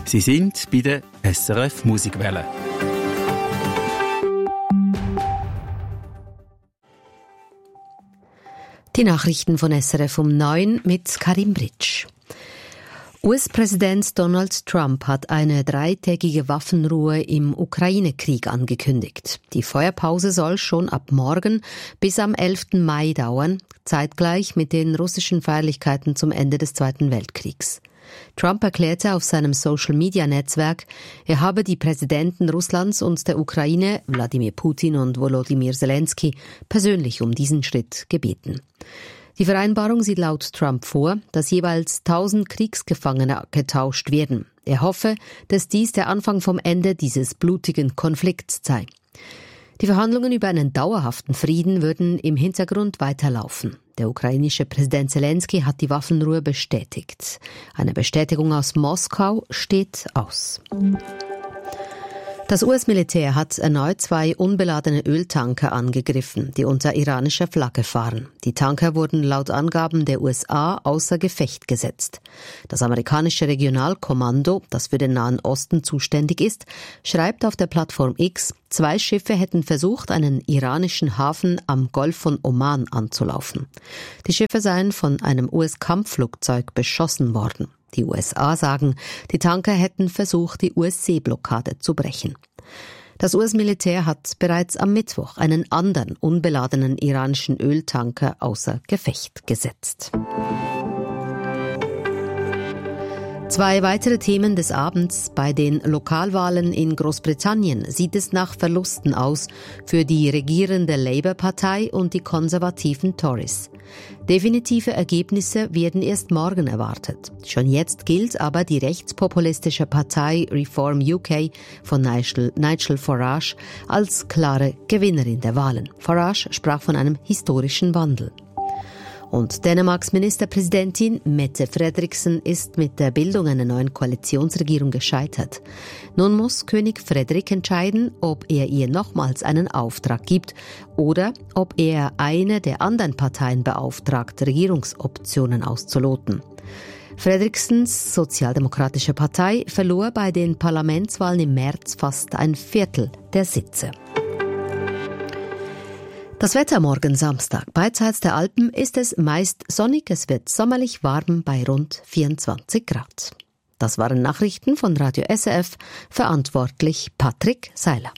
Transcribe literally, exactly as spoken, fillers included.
Sie sind bei der S R F Musikwelle. Die Nachrichten von S R F um neun mit Karim Britsch. U S-Präsident Donald Trump hat eine dreitägige Waffenruhe im Ukraine-Krieg angekündigt. Die Feuerpause soll schon ab morgen bis am elften Mai dauern, zeitgleich mit den russischen Feierlichkeiten zum Ende des Zweiten Weltkriegs. Trump erklärte auf seinem Social-Media-Netzwerk, er habe die Präsidenten Russlands und der Ukraine, Wladimir Putin und Volodymyr Zelensky, persönlich um diesen Schritt gebeten. Die Vereinbarung sieht laut Trump vor, dass jeweils tausend Kriegsgefangene getauscht werden. Er hoffe, dass dies der Anfang vom Ende dieses blutigen Konflikts sei. Die Verhandlungen über einen dauerhaften Frieden würden im Hintergrund weiterlaufen. Der ukrainische Präsident Zelensky hat die Waffenruhe bestätigt. Eine Bestätigung aus Moskau steht aus. Das U S-Militär hat erneut zwei unbeladene Öltanker angegriffen, die unter iranischer Flagge fahren. Die Tanker wurden laut Angaben der U S A außer Gefecht gesetzt. Das amerikanische Regionalkommando, das für den Nahen Osten zuständig ist, schreibt auf der Plattform X, zwei Schiffe hätten versucht, einen iranischen Hafen am Golf von Oman anzulaufen. Die Schiffe seien von einem U S-Kampfflugzeug beschossen worden. Die U S A sagen, die Tanker hätten versucht, die U S-Seeblockade zu brechen. Das U S-Militär hat bereits am Mittwoch einen anderen unbeladenen iranischen Öltanker außer Gefecht gesetzt. Zwei weitere Themen des Abends. Bei den Lokalwahlen in Großbritannien sieht es nach Verlusten aus für die regierende Labour-Partei und die konservativen Tories. Definitive Ergebnisse werden erst morgen erwartet. Schon jetzt gilt aber die rechtspopulistische Partei Reform U K von Nigel, Nigel Farage als klare Gewinnerin der Wahlen. Farage sprach von einem historischen Wandel. Und Dänemarks Ministerpräsidentin Mette Frederiksen ist mit der Bildung einer neuen Koalitionsregierung gescheitert. Nun muss König Frederik entscheiden, ob er ihr nochmals einen Auftrag gibt oder ob er eine der anderen Parteien beauftragt, Regierungsoptionen auszuloten. Frederiksens Sozialdemokratische Partei verlor bei den Parlamentswahlen im März fast ein Viertel der Sitze. Das Wetter morgen Samstag. Beidseits der Alpen ist es meist sonnig. Es wird sommerlich warm bei rund vierundzwanzig Grad. Das waren Nachrichten von Radio S R F. Verantwortlich Patrick Seiler.